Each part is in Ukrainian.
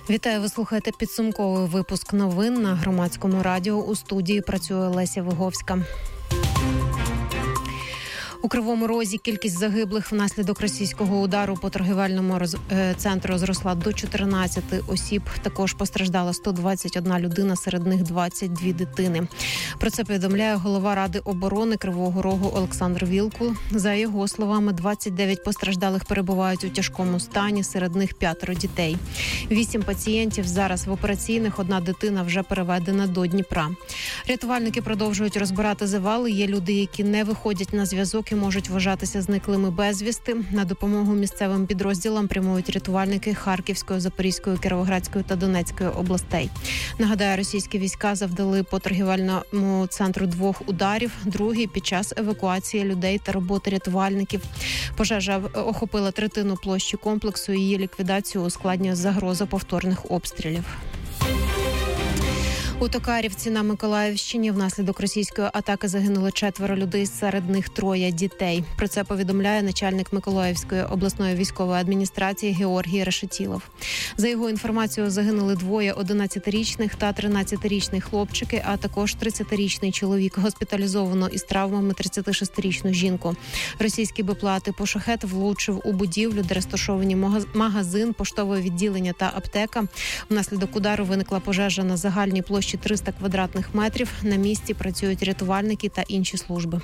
Вітаю, ви слухаєте підсумковий випуск новин на Громадському радіо. У студії працює Леся Виговська. У Кривому Розі кількість загиблих внаслідок російського удару по торгівельному центру зросла до 14 осіб. Також постраждала 121 людина, серед них 22 дитини. Про це повідомляє голова Ради оборони Кривого Рогу Олександр Вілкул. За його словами, 29 постраждалих перебувають у тяжкому стані, серед них 5 дітей. 8 пацієнтів зараз в операційних, 1 дитина вже переведена до Дніпра. Рятувальники продовжують розбирати завали. Є люди, які не виходять на зв'язок і можуть вважатися зниклими безвісти. На допомогу місцевим підрозділам прямують рятувальники Харківської, Запорізької, Кіровоградської та Донецької областей. Нагадаю, російські війська завдали по торгівельному центру 2 ударів, другий під час евакуації людей та роботи рятувальників. Пожежа охопила третину площі комплексу, її ліквідацію ускладнює загроза повторних обстрілів. У Токарівці на Миколаївщині внаслідок російської атаки загинули 4 людей, серед них 3 дітей. Про це повідомляє начальник Миколаївської обласної військової адміністрації Георгій Решетілов. За його інформацією, загинули 2 11-річних та 13-річних хлопчики, а також 30-річний чоловік. Госпіталізовано із травмами 36-річну жінку. Російський БПЛА типу «Шахет» влучив у будівлю, де розташовані магазин, поштове відділення та аптека. Внаслідок удару виникла пожежа на загальній площі 300 квадратних метрів. На місці працюють рятувальники та інші служби.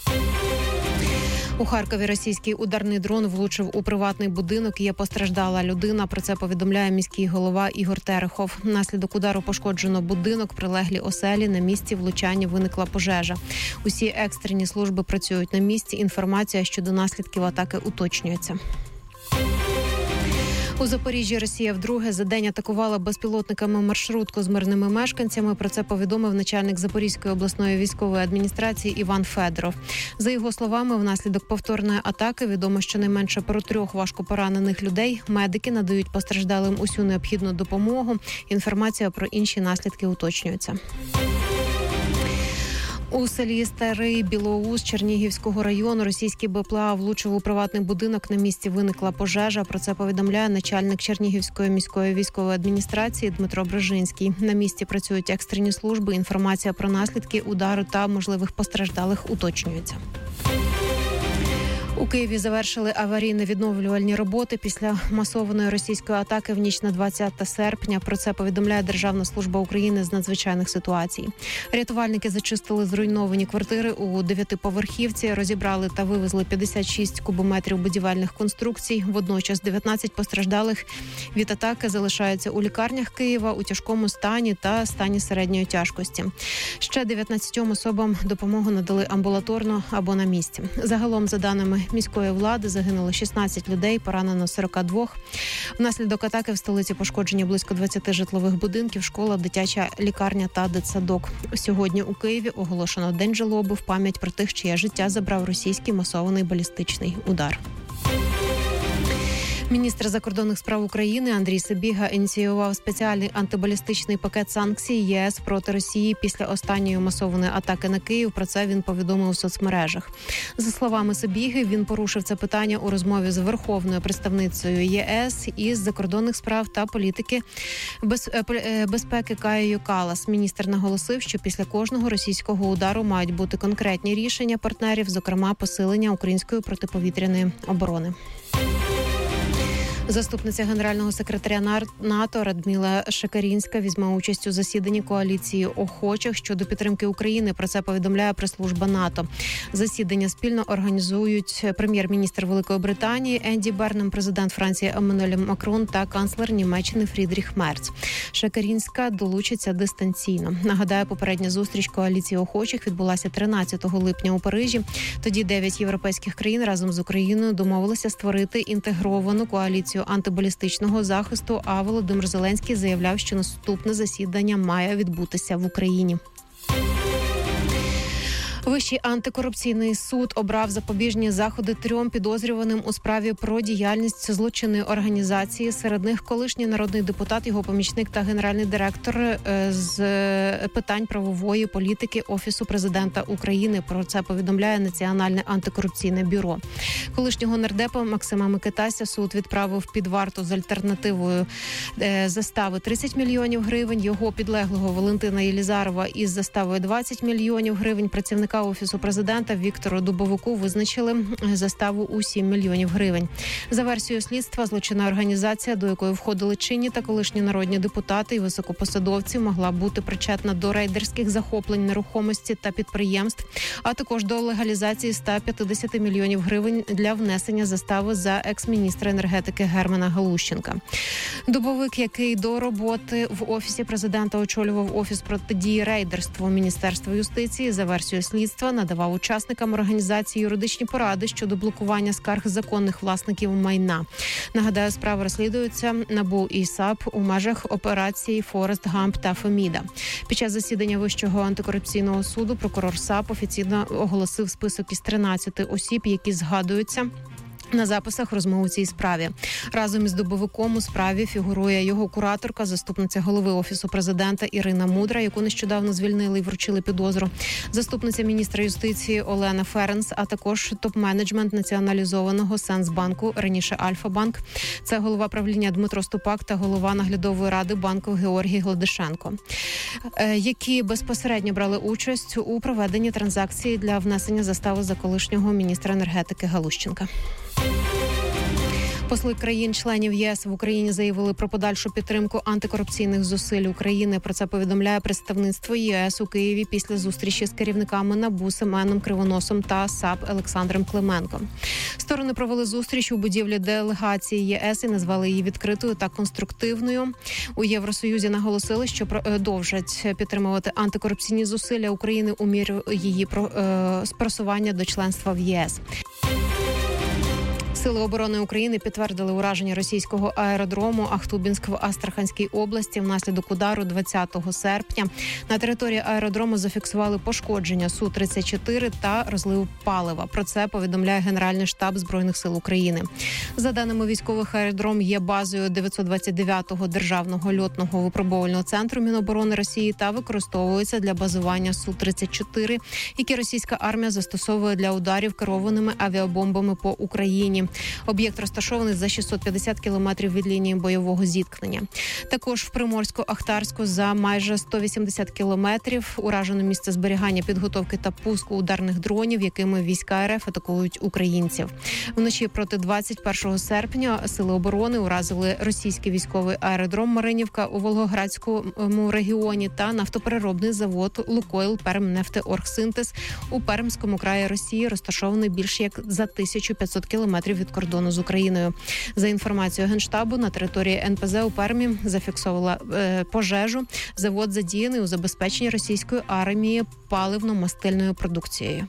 У Харкові російський ударний дрон влучив у приватний будинок. Є постраждала людина. Про це повідомляє міський голова Ігор Терехов. Внаслідок удару пошкоджено будинок, прилеглі оселі. На місці влучання виникла пожежа. Усі екстрені служби працюють на місці. Інформація щодо наслідків атаки уточнюється. У Запоріжжі Росія вдруге за день атакувала безпілотниками маршрутку з мирними мешканцями. Про це повідомив начальник Запорізької обласної військової адміністрації Іван Федоров. За його словами, внаслідок повторної атаки відомо щонайменше про 3 важко поранених людей. Медики надають постраждалим усю необхідну допомогу. Інформація про інші наслідки уточнюється. У селі Старий Білоус Чернігівського району російський БПЛА влучив у приватний будинок. На місці виникла пожежа. Про це повідомляє начальник Чернігівської міської військової адміністрації Дмитро Брижинський. На місці працюють екстрені служби. Інформація про наслідки удару та можливих постраждалих уточнюється. У Києві завершили аварійно-відновлювальні роботи після масованої російської атаки в ніч на 20 серпня. Про це повідомляє Державна служба України з надзвичайних ситуацій. Рятувальники зачистили зруйновані квартири у 9-поверхівці, розібрали та вивезли 56 кубометрів будівельних конструкцій. Водночас 19 постраждалих від атаки залишаються у лікарнях Києва у тяжкому стані та стані середньої тяжкості. Ще 19 особам допомогу надали амбулаторно або на місці. Загалом, за даними міської влади, загинуло 16 людей, поранено 42. Внаслідок атаки в столиці пошкоджені близько 20 житлових будинків, школа, дитяча лікарня та дитсадок. Сьогодні у Києві оголошено День жалоби в пам'ять про тих, чиє життя забрав російський масований балістичний удар. Міністр закордонних справ України Андрій Сибіга ініціював спеціальний антибалістичний пакет санкцій ЄС проти Росії після останньої масованої атаки на Київ. Про це він повідомив у соцмережах. За словами Сибіги, він порушив це питання у розмові з верховною представницею ЄС із закордонних справ та політики безпеки Каєю Каллас. Міністр наголосив, що після кожного російського удару мають бути конкретні рішення партнерів, зокрема посилення української протиповітряної оборони. Заступниця генерального секретаря НАТО Радмила Шекерінська візьме участь у засіданні коаліції охочих щодо підтримки України. Про це повідомляє прес-служба НАТО. Засідання спільно організують прем'єр-міністр Великої Британії Енді Бернем, президент Франції Еммануель Макрон та канцлер Німеччини Фрідріх Мерц. Шекерінська долучиться дистанційно. Нагадаю, попередня зустріч коаліції охочих відбулася 13 липня у Парижі. Тоді 9 європейських країн разом з Україною домовилися створити інтегровану коаліцію антибалістичного захисту, а Володимир Зеленський заявляв, що наступне засідання має відбутися в Україні. Вищий антикорупційний суд обрав запобіжні заходи 3 підозрюваним у справі про діяльність злочинної організації. Серед них колишній народний депутат, його помічник та генеральний директор з питань правової політики Офісу президента України. Про це повідомляє Національне антикорупційне бюро. Колишнього нардепа Максима Микитася суд відправив під варту з альтернативою застави 30 мільйонів гривень. Його підлеглого Валентина Єлізарова із заставою 20 мільйонів гривень. Працівника Офісу президента Віктору Дубовику визначили заставу у 7 мільйонів гривень. За версією слідства, злочинна організація, до якої входили чинні та колишні народні депутати і високопосадовці, могла бути причетна до рейдерських захоплень нерухомості та підприємств, а також до легалізації 150 мільйонів гривень для внесення застави за екс-міністра енергетики Германа Галущенка. Дубовик, який до роботи в Офісі президента очолював Офіс протидії рейдерству Міністерства юстиції, за версією слідства надавав учасникам організації юридичні поради щодо блокування скарг законних власників майна. Нагадаю, справа розслідується НАБУ і САП у межах операції «Форест Гамп» та «Феміда». Під час засідання Вищого антикорупційного суду прокурор САП офіційно оголосив список із 13 осіб, які згадуються на записах розмов у цій справі. Разом із Дубовиком у справі фігурує його кураторка, заступниця голови Офісу президента Ірина Мудра, яку нещодавно звільнили і вручили підозру, заступниця міністра юстиції Олена Ференс, а також топ-менеджмент націоналізованого Сенсбанку, раніше Альфа-банк. Це голова правління Дмитро Ступак та голова наглядової ради банку Георгій Гладишенко, які безпосередньо брали участь у проведенні транзакції для внесення застави за колишнього міністра енергетики Галущенка. Посли країн-членів ЄС в Україні заявили про подальшу підтримку антикорупційних зусиль України. Про це повідомляє представництво ЄС у Києві після зустрічі з керівниками НАБУ Семеном Кривоносом та САП Олександром Клименком. Сторони провели зустріч у будівлі делегації ЄС і назвали її відкритою та конструктивною. У Євросоюзі наголосили, що продовжать підтримувати антикорупційні зусилля України у міру її просування до членства в ЄС. Сили оборони України підтвердили ураження російського аеродрому Ахтубінськ в Астраханській області внаслідок удару 20 серпня. На території аеродрому зафіксували пошкодження Су-34 та розлив палива. Про це повідомляє Генеральний штаб Збройних сил України. За даними військових, аеродром є базою 929-го державного льотного випробовувального центру Міноборони Росії та використовується для базування Су-34, які російська армія застосовує для ударів керованими авіабомбами по Україні. Об'єкт розташований за 650 кілометрів від лінії бойового зіткнення. Також в Приморську-Ахтарську за майже 180 кілометрів уражено місце зберігання, підготовки та пуску ударних дронів, якими війська РФ атакують українців. Вночі проти 21 серпня сили оборони уразили російський військовий аеродром Маринівка у Волгоградському регіоні та нафтопереробний завод «Лукойл Пермнефтеоргсинтез» у Пермському краї Росії, розташований більш як за 1500 кілометрів від кордону з Україною. За інформацією Генштабу, на території НПЗ у Пермі зафіксувала пожежу. Завод задіяний у забезпеченні російської армії паливно-мастильною продукцією.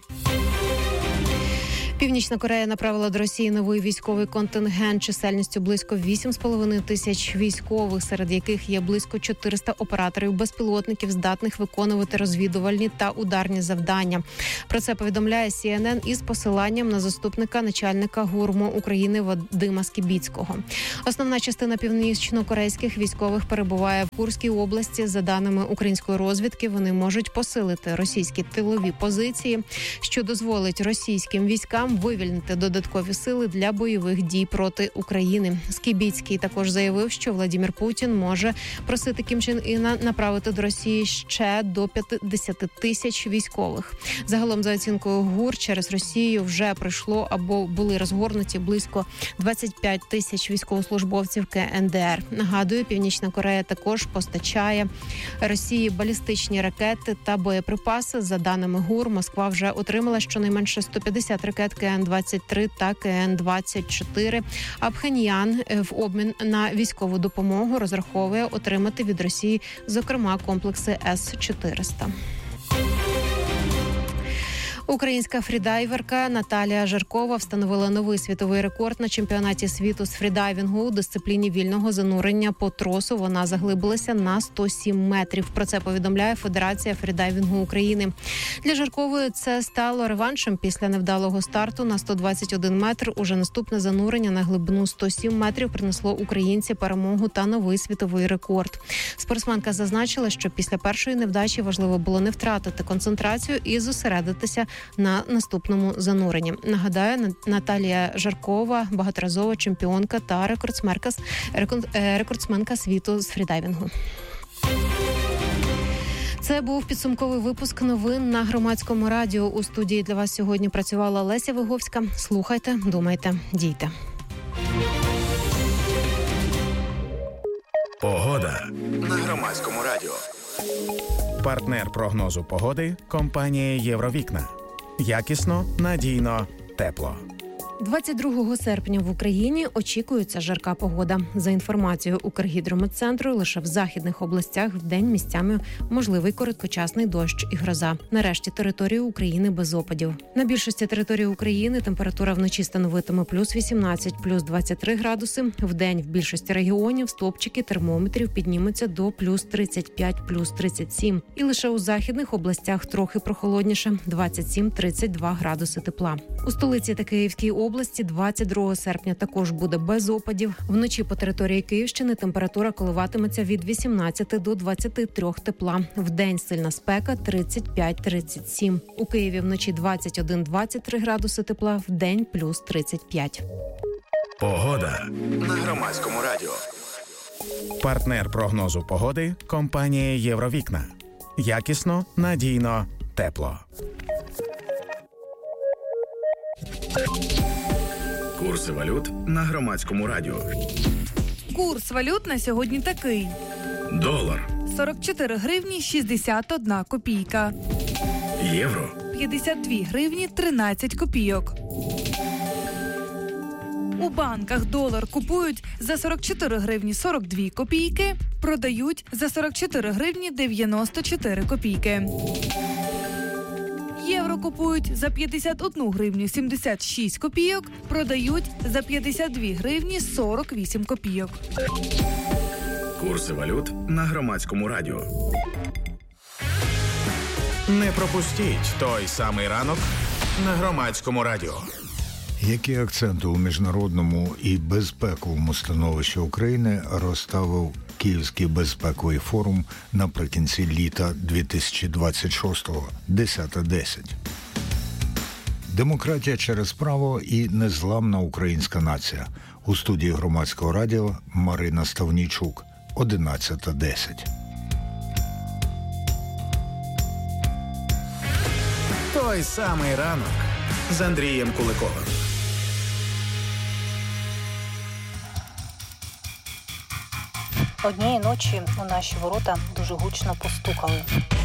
Північна Корея направила до Росії новий військовий контингент чисельністю близько 8,5 тисяч військових, серед яких є близько 400 операторів безпілотників, здатних виконувати розвідувальні та ударні завдання. Про це повідомляє CNN із посиланням на заступника начальника ГУРМО України Вадима Скібіцького. Основна частина північно-корейських військових перебуває в Курській області. За даними української розвідки, вони можуть посилити російські тилові позиції, що дозволить російським військам вивільнити додаткові сили для бойових дій проти України. Скібіцький також заявив, що Владимир Путін може просити Кім Чен Іна направити до Росії ще до 50 тисяч військових. Загалом, за оцінкою ГУР, через Росію вже прийшло або були розгорнуті близько 25 тисяч військовослужбовців КНДР. Нагадую, Північна Корея також постачає Росії балістичні ракети та боєприпаси. За даними ГУР, Москва вже отримала щонайменше 150 ракет КН-23 та КН-24. А Пхеньян в обмін на військову допомогу розраховує отримати від Росії, зокрема, комплекси С-400. Українська фрідайверка Наталія Жаркова встановила новий світовий рекорд на чемпіонаті світу з фрідайвінгу у дисципліні вільного занурення по тросу. Вона заглибилася на 107 метрів. Про це повідомляє Федерація фрідайвінгу України. Для Жаркової це стало реваншем після невдалого старту на 121 метр. Уже наступне занурення на глибину 107 метрів принесло українці перемогу та новий світовий рекорд. Спортсменка зазначила, що після першої невдачі важливо було не втратити концентрацію і зосередитися на наступному зануренні. Нагадаю, Наталія Жаркова – багаторазова чемпіонка та рекордсменка світу з фрідайвінгу. Це був підсумковий випуск новин на Громадському радіо. У студії для вас сьогодні працювала Леся Виговська. Слухайте, думайте, дійте. Погода на Громадському радіо. Партнер прогнозу погоди – компанія «Євровікна». Якісно, надійно, тепло. 22 серпня в Україні очікується жарка погода. За інформацією Укргідрометцентру, лише в західних областях вдень місцями можливий короткочасний дощ і гроза. Нарешті території України без опадів. На більшості території України температура вночі становитиме плюс 18, плюс 23 градуси. Вдень в більшості регіонів стовпчики термометрів піднімуться до плюс 35, плюс 37. І лише у західних областях трохи прохолодніше – 27-32 градуси тепла. У столиці та Київській області 22 серпня також буде без опадів. Вночі по території Київщини температура коливатиметься від 18 до 23 тепла. Вдень сильна спека 35-37. У Києві вночі 21-23 градуси тепла, вдень плюс 35. Погода на Громадському радіо. Партнер прогнозу погоди – компанія «Євровікна». Якісно, надійно, тепло. Курси валют на Громадському радіо. Курс валют на сьогодні такий. Долар. 44 гривні 61 копійка. Євро. 52 гривні 13 копійок. У банках долар купують за 44 гривні 42 копійки, продають за 44 гривні 94 копійки. Євро купують за 51 гривню 76 копійок, продають за 52 гривні 48 копійок. Курси валют на Громадському радіо. Не пропустіть той самий ранок на Громадському радіо. Які акценти у міжнародному і безпековому становищі України розставив Київський безпековий форум наприкінці літа 2026-го, 10.10. Демократія через право і незламна українська нація. У студії Громадського радіо Марина Ставнійчук, 11.10. Той самий ранок з Андрієм Куликовим. Однієї ночі у наші ворота дуже гучно постукали.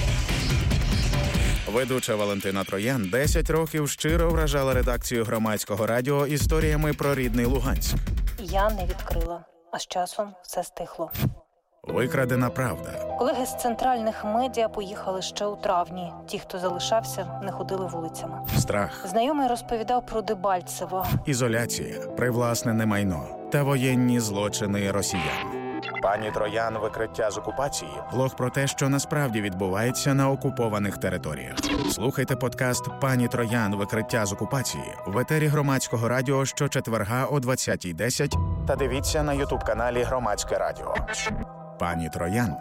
Ведуча Валентина Троян 10 років щиро вражала редакцію Громадського радіо історіями про рідний Луганськ. Я не відкрила, а з часом все стихло. Викрадена правда. Колеги з центральних медіа поїхали ще у травні. Ті, хто залишався, не ходили вулицями. Страх. Знайомий розповідав про Дебальцево. Ізоляція, привласнене майно та воєнні злочини росіян. Пані Троян «Викриття з окупації» – блог про те, що насправді відбувається на окупованих територіях. Слухайте подкаст «Пані Троян. Викриття з окупації» в етері Громадського радіо щочетверга о 20:10 та дивіться на ютуб-каналі Громадське радіо. Пані Троян